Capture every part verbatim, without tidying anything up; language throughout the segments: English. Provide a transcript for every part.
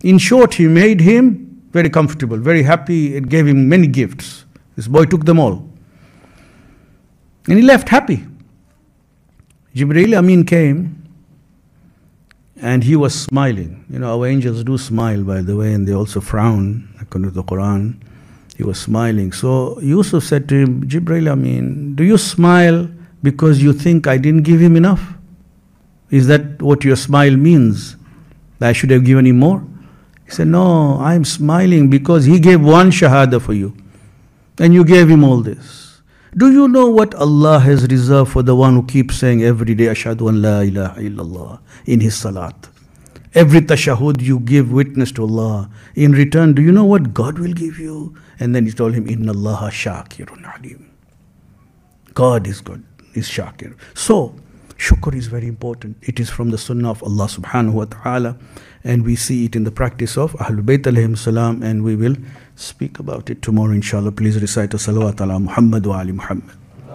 In short, he made him very comfortable, very happy, and gave him many gifts. This boy took them all. And he left happy. Jibreel Amin came and he was smiling. You know, our angels do smile, by the way, and they also frown, according to the Quran. He was smiling. So Yusuf said to him, Jibreel Amin, do you smile because you think I didn't give him enough? Is that what your smile means? That I should have given him more? He said, no, I'm smiling because he gave one shahada for you. And you gave him all this. Do you know what Allah has reserved for the one who keeps saying every day, Ashhadu an la ilaha illallah, in his salat? Every tashahud you give witness to Allah. In return, do you know what God will give you? And then he told him, Inna Allaha shakirun alim. God is good, is shakir. So, shukr is very important. It is from the sunnah of Allah subhanahu wa ta'ala. And we see it in the practice of Ahlul Bayt alayhim salam, and we will speak about it tomorrow, inshallah. Please recite a salawat ala Muhammad wa ali Muhammad.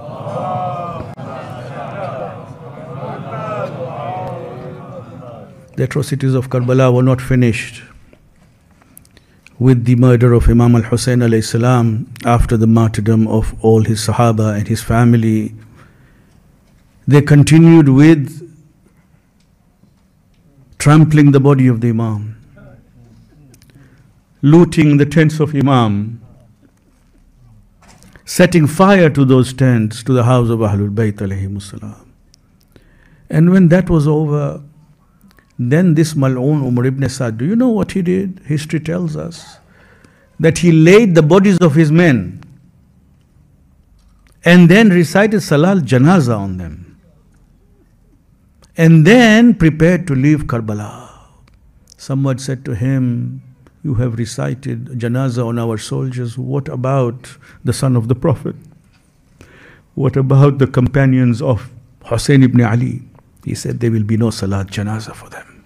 The atrocities of Karbala were not finished with the murder of Imam al-Hussein alayhi salam after the martyrdom of all his Sahaba and his family. They continued with trampling the body of the Imam, looting the tents of Imam, setting fire to those tents, to the house of Ahlul Bayt alayhimus salam. And when that was over, then this Mal'oon Umar ibn Sa'd, do you know what he did? History tells us that he laid the bodies of his men and then recited Salat Janaza on them. And then prepared to leave Karbala. Someone said to him, you have recited Janazah on our soldiers. What about the son of the Prophet? What about the companions of Hussein ibn Ali? He said, there will be no Salat Janazah for them.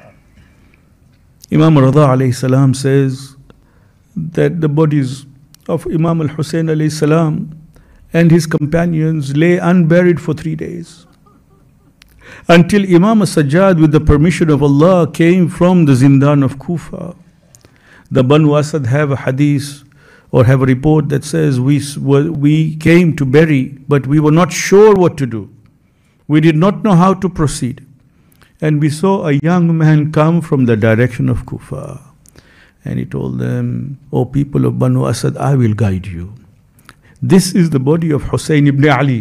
Imam Rada alayhi salam says that the bodies of Imam al-Hussein alayhi salam and his companions lay unburied for three days. Until Imam al-Sajjad, with the permission of Allah, came from the Zindan of Kufa. The Banu Asad have a hadith or have a report that says we, we came to bury, but we were not sure what to do. We did not know how to proceed. And we saw a young man come from the direction of Kufa. And he told them, O people of Banu Asad, I will guide you. This is the body of Hussein ibn Ali.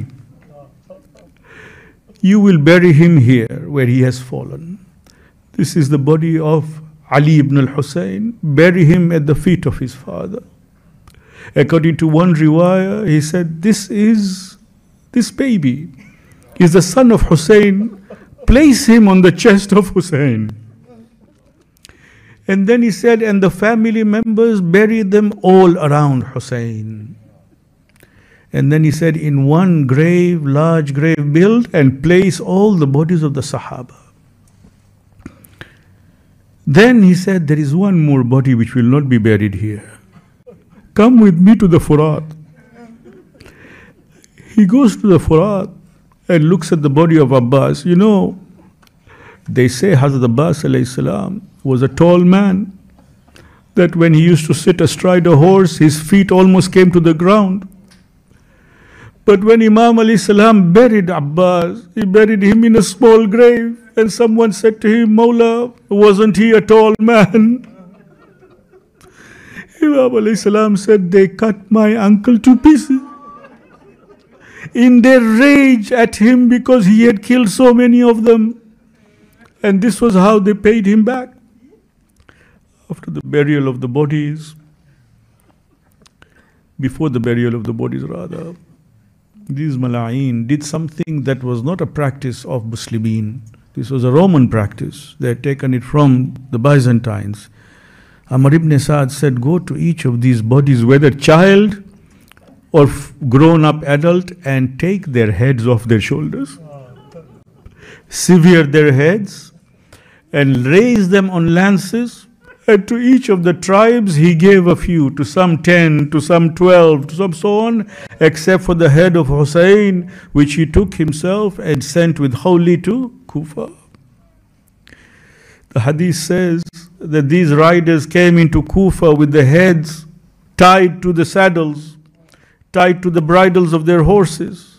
You will bury him here where he has fallen. This is the body of Ali ibn al-Hussein. Bury him at the feet of his father. According to one riwayah, he said, this is, this baby is the son of Hussein. Place him on the chest of Hussein. And then he said, and the family members bury them all around Hussein. And then he said, in one grave, large grave, build and place all the bodies of the Sahaba. Then he said, there is one more body which will not be buried here. Come with me to the Furat. He goes to the Furat and looks at the body of Abbas. You know, they say Hazrat Abbas alayhi salam was a tall man, that when he used to sit astride a horse, his feet almost came to the ground. But when Imam alayhi salam buried Abbas, he buried him in a small grave. And someone said to him, Mawla, wasn't he a tall man? Imam alayhi salam said, they cut my uncle to pieces in their rage at him because he had killed so many of them. And this was how they paid him back. After the burial of the bodies, before the burial of the bodies rather, these Mala'in did something that was not a practice of Muslimin. This was a Roman practice. They had taken it from the Byzantines. Amr ibn Sa'd said, go to each of these bodies, whether child or grown-up adult, and take their heads off their shoulders, sever their heads, and raise them on lances. And to each of the tribes he gave a few, to some ten, to some twelve, to some so on, except for the head of Hussein, which he took himself and sent with Khawli to Kufa. The hadith says that these riders came into Kufa with their heads tied to the saddles, tied to the bridles of their horses.